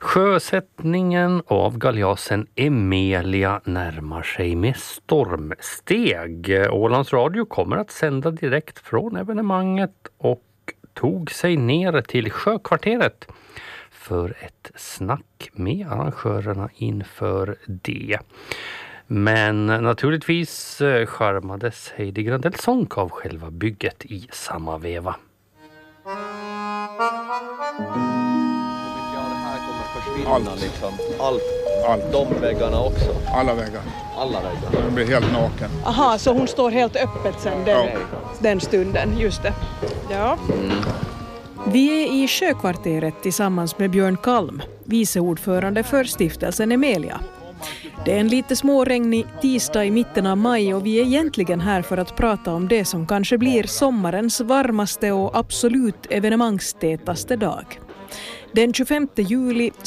Sjösättningen av galjasen Emelia närmar sig med stormsteg. Ålands Radio kommer att sända direkt från evenemanget och tog sig ner till sjökvarteret för ett snack med arrangörerna inför det. Men naturligtvis charmades Heidi Grandell Sonck av själva bygget i samma veva. Allt. Liksom. Allt. De väggarna också? Alla väggar. Den blir helt naken. Aha, så hon står helt öppet sen den stunden, just det. Ja. Vi är i sjökvarteret tillsammans med Björn Kalm, viceordförande för stiftelsen Emelia. Det är en lite småregnig tisdag i mitten av maj och vi är egentligen här för att prata om det som kanske blir sommarens varmaste och absolut evenemangstätaste dag. Den 25 juli